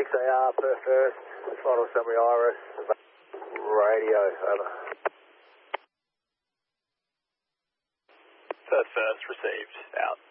SAR per first, final summary Iris, radio, over. First received, out.